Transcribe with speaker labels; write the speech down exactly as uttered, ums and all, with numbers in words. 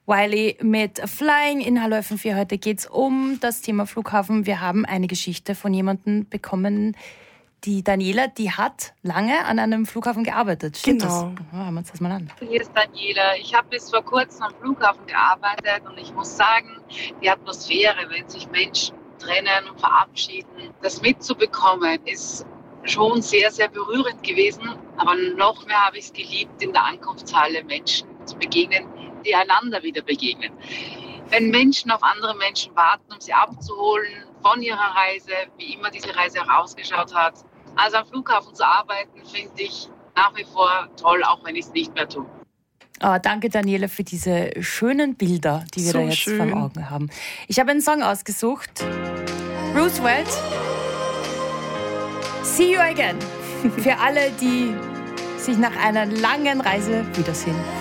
Speaker 1: Wiley mit Flying in Hallo F M vier. Heute geht es um das Thema Flughafen. Wir haben eine Geschichte von jemandem bekommen. Die Daniela, die hat lange an einem Flughafen gearbeitet. Stimmt
Speaker 2: Genau.
Speaker 1: das? Ja, hören wir uns das mal an.
Speaker 3: Hier ist Daniela. Ich habe bis vor kurzem am Flughafen gearbeitet und ich muss sagen, die Atmosphäre, wenn sich Menschen trennen und verabschieden, das mitzubekommen, ist schon sehr, sehr berührend gewesen. Aber noch mehr habe ich es geliebt, in der Ankunftshalle Menschen zu begegnen, die einander wieder begegnen. Wenn Menschen auf andere Menschen warten, um sie abzuholen von ihrer Reise, wie immer diese Reise auch ausgeschaut hat. Also am Flughafen zu arbeiten, finde ich nach wie vor toll, auch wenn ich es nicht mehr tue.
Speaker 1: Oh, danke, Daniela, für diese schönen Bilder, die wir
Speaker 2: So
Speaker 1: da jetzt
Speaker 2: schön.
Speaker 1: vor Augen haben. Ich habe einen Song ausgesucht. Roosevelt. See you again. Für alle, die sich nach einer langen Reise wiedersehen.